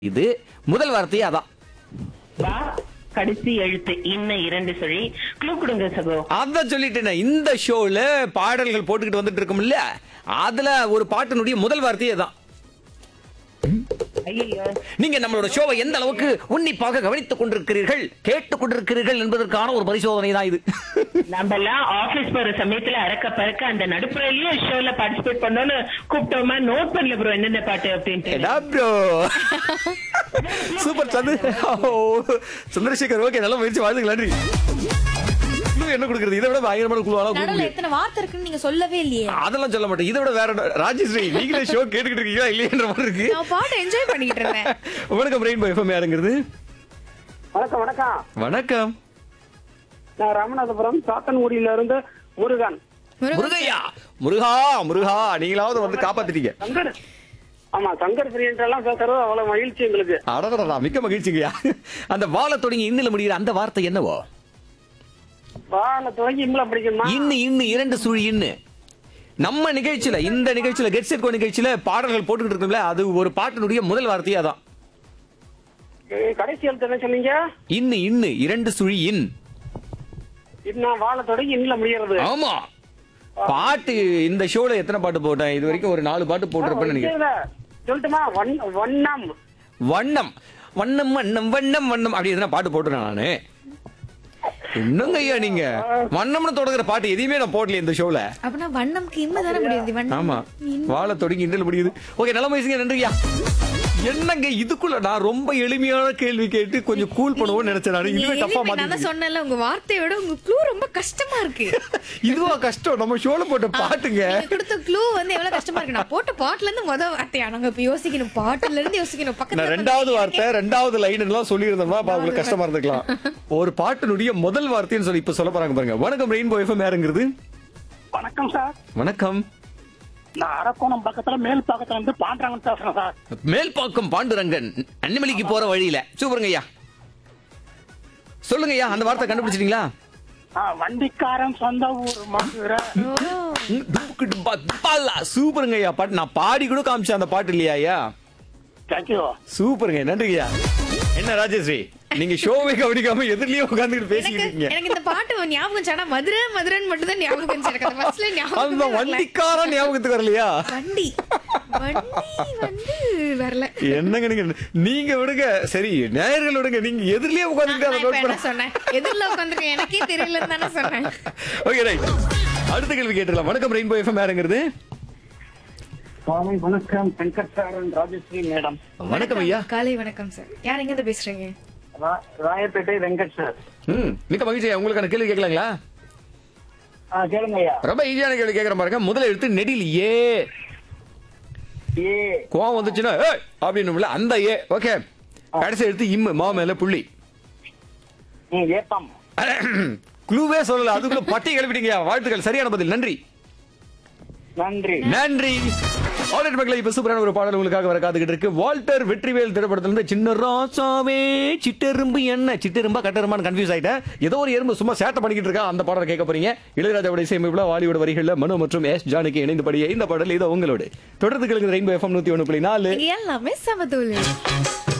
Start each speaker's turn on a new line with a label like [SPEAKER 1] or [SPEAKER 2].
[SPEAKER 1] இது முதல் வார்த்தையே அதான்.
[SPEAKER 2] வா கடைசி எழுத்து இன்ன இரண்டு சொல்லி க்ளூ கொடுங்க சகோ.
[SPEAKER 1] அதான் சொல்லிட்டேனே, இந்த ஷோல பாடல்கள் போட்டுக்கிட்டு வந்துட்டு இருக்கோம்ல, அதுல ஒரு பாட்டினுடைய முதல் வார்த்தையே தான்.
[SPEAKER 2] ஐயோ
[SPEAKER 1] நீங்க நம்மளோட ஷோவை எந்த அளவுக்கு உன்னிப்பாக கவனித்துக் கொண்டிருக்கிறீர்கள், கேட்டுக் கொண்டிருக்கிறீர்கள் என்பதற்கான ஒரு பரிசோதனை தான் இது.
[SPEAKER 2] நம்ம எல்லாம் ஆபீஸ் போற சமயத்துல அறக்க பறக்க அந்த நடுப்புறலயும் ஷோல பார்ட்டிசிபேட் பண்ணோம்னு கூப்பிட்டோமா, நோட் பண்ணல ப்ரோ என்னென்ன பாட்டு அப்படின்ட்டு.
[SPEAKER 1] சூப்பர் சந்திரசேகர், ஓகே, நல்ல முயற்சி, வாழ்த்துக்கள், நன்றி. என்ன கொடுக்குறது, இதை விட பயங்கரமான குழுவாலாம்
[SPEAKER 3] நடுவுல எத்தனை வார்த்தை இருக்குன்னு நீங்க சொல்லவே இல்லையே.
[SPEAKER 1] அதெல்லாம் சொல்ல மாட்டேன். இதை விட வேற ராஜேஸ்வரி, நீங்களே ஷோ கேட்டுக்கிட்டு இருக்கீங்களா இல்லையன்ற மாதிரி இருக்கு.
[SPEAKER 3] நான் பாட்டு என்ஜாய் பண்ணிட்டு இருந்தேன்.
[SPEAKER 1] வணக்கம் ரெயின்போ எஃப்எம், யாருங்கிறது?
[SPEAKER 4] வணக்கம் வணக்கம்
[SPEAKER 1] வணக்கம்,
[SPEAKER 4] நான் ராமநாதபுரம் சாத்தன்குடியில இருந்து முருகன்.
[SPEAKER 1] முருகையா. முருகா முருகா, நீங்களாவது வந்து காப்பாத்திட்டீங்க.
[SPEAKER 4] சங்கர், ஆமா சங்கர் பிரியன்ட் எல்லாம் பேசுறது அவ்வளவு மகிழ்ச்சி எங்களுக்கு.
[SPEAKER 1] அடடா, மிக்க மகிழ்ச்சிங்கய்யா. அந்த வாழ தொடங்கி இன்னில முடிகிற அந்த வார்த்தை என்னவோ?
[SPEAKER 4] வாழ தொடங்கி இம்ல படிக்கணுமா?
[SPEAKER 1] இன்னு இரண்டு சுழி இன்னு. நம்ம நிகழ்ச்சியில, இந்த நிகழ்ச்சியில கெட் செட் கோ நிகழ்ச்சியில பாடல்கள் போட்டுக்கிட்டு இருக்கோம்ல, அது ஒரு பாட்டினுடைய முதல் வார்த்தையே அதான்.
[SPEAKER 4] கடைசி எழுத்து என்ன சொன்னீங்க?
[SPEAKER 1] இன்னு இரண்டு சுழி இன்.
[SPEAKER 4] இன்னும் வாழ தொடங்கி இம்ல முடியறது.
[SPEAKER 1] ஆமா, பாட்டு இந்த ஷோல எத்தனை பாட்டு போட்டேன் இது வரைக்கும்? ஒரு 4 பாட்டு போட்டிருப்பேன்னு நினைக்கிறேன்.
[SPEAKER 4] சொல்லட்டுமா? வண்ணம்
[SPEAKER 1] வண்ணம் வண்ணம் வண்ணம் வண்ணம் வண்ணம் அப்படி எதனா பாட்டு போட்டுறேன் நானு. என்னங்க ஐயா நீங்க வண்ணம்னு தொடங்குற பாட்டு எதையுமே நான் போடல இந்த ஷோல.
[SPEAKER 3] அப்படின்னா வண்ணம்க்கு இன்னும் தானே முடியுது. வண்ணம்
[SPEAKER 1] ஆமா, வாழ தொடங்கி இன்னும் முடியுது. ஓகே, நல்ல முயற்சிங்க, நன்றியா. என்னங்க இதுக்குள்ள நான் ரொம்ப எளிமையான கேள்வி கேட்டு கொஞ்சம் கூல் பண்ணுவோம்னு நினைச்சேன். நான் இதுவே தப்பா
[SPEAKER 3] நான்
[SPEAKER 1] மாத்தி.
[SPEAKER 3] சொன்னேன்ல, உங்க வார்த்தையோட உங்க க்ளூ ரொம்ப கஷ்டமா இருக்கு.
[SPEAKER 1] இதுவா கஷ்டம்? நம்ம ஷோல போட்ட பாட்டுங்க.
[SPEAKER 3] நீங்க கொடுத்த க்ளூ வந்து எவ்வளவு கஷ்டமா இருக்கு. நான் போட்ட பாட்டுல இருந்து முதல் வார்த்தையா நாங்க இப்ப யோசிக்கணும், பாட்டுல இருந்து யோசிக்கணும்.
[SPEAKER 1] நான்
[SPEAKER 3] பக்கத்துல
[SPEAKER 1] ரெண்டாவது வார்த்தை, ரெண்டாவது லைன் எல்லாம் சொல்லி இருந்தோம்னா உங்களுக்கு கஷ்டமா இருந்துக்கலாம். ஒரு பாட்டினுடைய முதல் வார்த்தைன்னு சொல்லி இப்ப சொல்ல போறாங்க பாருங்க. வணக்கம் ரெயின்போ எஃப்எம், யாருங்கிறது?
[SPEAKER 4] வணக்கம் சார்.
[SPEAKER 1] வணக்கம்,
[SPEAKER 4] நான் அரக்கோணம் பக்கத்துல மேல் பக்கத்துல இருந்து பாண்டரங்கன் பேசுறேன் சார்.
[SPEAKER 1] மேல்பாக்கம் பாண்டுரங்கன், அன்னிமலைக்கு போற வழியில. சூப்பருங்க ஐயா, சொல்லுங்க ஐயா, அந்த வார்த்தை கண்டுபிடிச்சிட்டீங்களா?
[SPEAKER 4] வண்டிக்காரன் சொந்த ஊர் மதுரை.
[SPEAKER 1] சூப்பருங்க ஐயா, பாட்டு நான் பாடி கூட காமிச்சேன் அந்த பாட்டு இல்லையா ஐயா?
[SPEAKER 4] தேங்க்யூ.
[SPEAKER 1] சூப்பருங்க, நன்றி ஐயா. என்ன ராஜேஸ்வரி, நீங்க ஷோவே கவனிக்காம எதிரிலேயே உட்கார்ந்துட்டு பேசிட்டு இருக்கீங்க.
[SPEAKER 3] எனக்கு இந்த பாட்டு ஞாபகம் சானா மதுரை மதுரைன்னு மட்டும் தான் ஞாபகம் வந்துச்சு. எனக்கு அந்த பஸ்ல
[SPEAKER 1] அந்த
[SPEAKER 3] ஞாபகம்
[SPEAKER 1] வண்டிக்காரன் ஞாபகத்துக்கு வரலையா?
[SPEAKER 3] வண்டி வந்து வரல.
[SPEAKER 1] என்னங்க நீங்க விடுங்க, சரி நேயர்கள் விடுங்க, நீங்க எதிரிலேயே உட்கார்ந்துட்டு அதை நோட் பண்ண
[SPEAKER 3] சொன்னேன். எதிரில உட்கார்ந்துருக்கேன், எனக்கே தெரியலன்னு தானே சொன்னேன்.
[SPEAKER 1] ஓகே ரைட், அடுத்த கேள்வி கேட்டுடலாம். வணக்கம் ரெயின்போ எஃப்எம், யாருங்கிறது?
[SPEAKER 4] வணக்கம் வெங்கட் சார், ராஜஸ்ரீ மேடம்.
[SPEAKER 1] வணக்கம் ஐயா.
[SPEAKER 3] காலை வணக்கம் சார். யார் எங்க இருந்து பேசுறீங்க?
[SPEAKER 4] ராயப்பேட்டை வெங்கட் சார்.
[SPEAKER 1] மிக்க மகிழ்ச்சி. உங்களுக்கான கேள்வி கேட்கலாங்களா?
[SPEAKER 4] கேளுங்க ஐயா.
[SPEAKER 1] ரொம்ப ஈஸியான கேள்வி கேட்கற பாருங்க. முதல்ல எடுத்து நெடில் ஏ. கோவம் வந்துச்சுன்னா அப்படின்னு அந்த ஏ. ஓகே, கடைசி எடுத்து இம்மு, மா மேல புள்ளி.
[SPEAKER 4] ஏப்பம்.
[SPEAKER 1] குழுவே சொல்லல, அதுக்குள்ள பட்டி கிளப்பிட்டீங்க. வாழ்த்துக்கள், சரியான பதில், நன்றி.
[SPEAKER 4] நன்றி
[SPEAKER 1] நன்றி. ஆல்ரைட் மக்களே, இப்ப சூப்பரான ஒரு பாடல் உங்களுக்காக வர காத்துக்கிட்டு இருக்கு. வால்டர் வெற்றிவேல் திரைப்படத்துல இருந்து சின்ன ராசாவே சிட்டெரும்பு என்ன சிட்டெரும்பா கட்டெரும்பான்னு கன்ஃபியூஸ் ஆயிட்டேன். ஏதோ ஒரு எறும்பு சும்மா சேட்டை பண்ணிக்கிட்டு இருக்கா. அந்த பாடலை கேட்க போறீங்க. இளையராஜாவுடைய இசையமைப்புல வாலிவுட் வரிகள்ல மனு மற்றும் எஸ் ஜானகி இணைந்து படிய இந்த பாடல் இதோ உங்களோட தொடர்ந்து கேளுங்க. ரெயின்போ எஃப்எம் 101.4
[SPEAKER 3] எல்லாமே சமதூளி.